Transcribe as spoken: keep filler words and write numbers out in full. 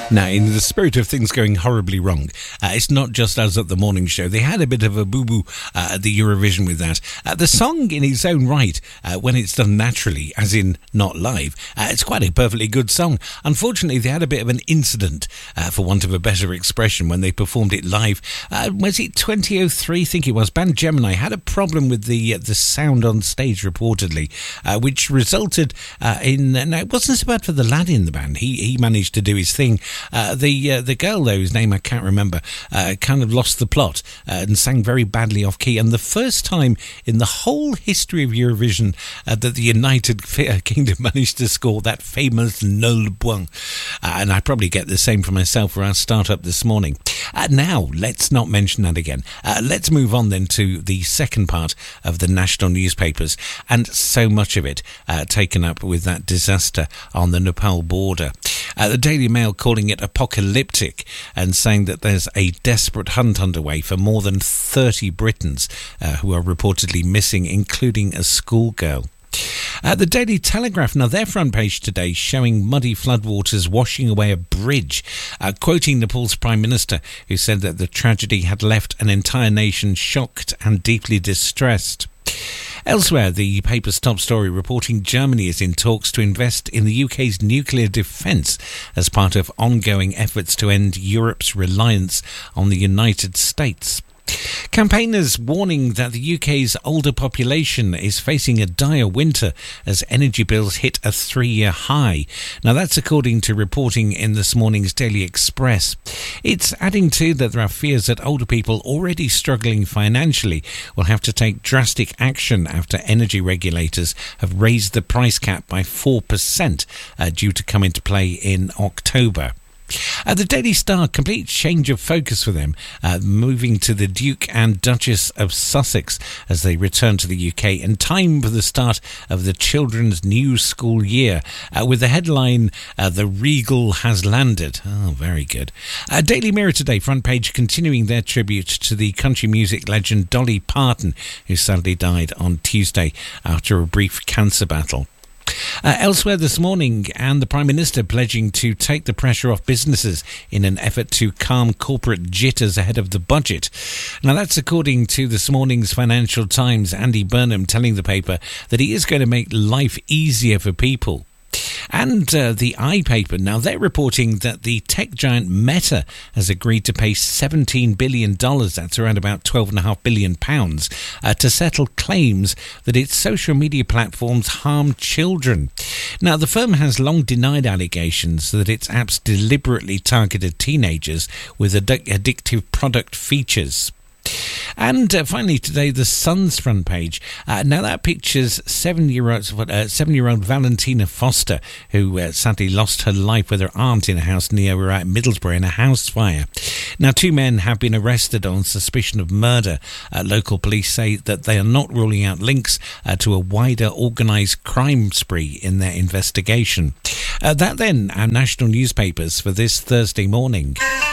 Now, in the spirit of things going horribly wrong, uh, it's not just us at the morning show. They had a bit of a boo-boo uh, at the Eurovision with that. Uh, the song in its own right, uh, when it's done naturally, as in not live, uh, it's quite a perfectly good song. Unfortunately, they had a bit of an incident, uh, for want of a better expression, when they performed it live. Uh, was it twenty oh three? I think it was. Band Gemini had a problem with the uh, the sound on stage, reportedly, uh, which resulted uh, in... Uh, now, it wasn't so bad for the lad in the band. He, he managed to do his thing. Uh, the uh, the girl, though, whose name I can't remember, uh, kind of lost the plot uh, and sang very badly off key. And the first time in the whole history of Eurovision uh, that the United Kingdom managed to score that famous nul point. Uh, and I probably get the same for myself for our start-up this morning. Uh, now, let's not mention that again. Uh, let's move on then to the second part of the national newspapers, and so much of it uh, taken up with that disaster on the Nepal border. Uh, the Daily Mail calling it apocalyptic and saying that there's a desperate hunt underway for more than thirty Britons uh, who are reportedly missing, including a schoolgirl. Uh, the Daily Telegraph, now their front page today, showing muddy floodwaters washing away a bridge, uh, quoting Nepal's Prime Minister, who said that the tragedy had left an entire nation shocked and deeply distressed. Elsewhere, the paper's top story reporting Germany is in talks to invest in the U K's nuclear defence as part of ongoing efforts to end Europe's reliance on the United States. Campaigners warning that the U K's older population is facing a dire winter as energy bills hit a three-year high. Now, that's according to reporting in this morning's Daily Express. It's adding to that there are fears that older people already struggling financially will have to take drastic action after energy regulators have raised the price cap by four percent, uh, due to come into play in October. Uh, the Daily Star, complete change of focus for them, uh, moving to the Duke and Duchess of Sussex as they return to the U K in time for the start of the children's new school year, uh, with the headline, uh, The Regal Has Landed. Oh, very good. Uh, Daily Mirror today, front page, continuing their tribute to the country music legend Dolly Parton, who sadly died on Tuesday after a brief cancer battle. Uh, elsewhere this morning, and the Prime Minister pledging to take the pressure off businesses in an effort to calm corporate jitters ahead of the budget. Now, that's according to this morning's Financial Times, Andy Burnham telling the paper that he is going to make life easier for people. And uh, the iPaper, now they're reporting that the tech giant Meta has agreed to pay seventeen billion dollars, that's around about twelve point five billion pounds, uh, to settle claims that its social media platforms harm children. Now, the firm has long denied allegations that its apps deliberately targeted teenagers with addic- addictive product features. And uh, finally today, the Sun's front page. Uh, now that pictures seven-year-old uh, seven-year-old Valentina Foster, who uh, sadly lost her life with her aunt in a house near uh, Middlesbrough in a house fire. Now, two men have been arrested on suspicion of murder. Uh, local police say that they are not ruling out links uh, to a wider organised crime spree in their investigation. Uh, that then, our national newspapers for this Thursday morning.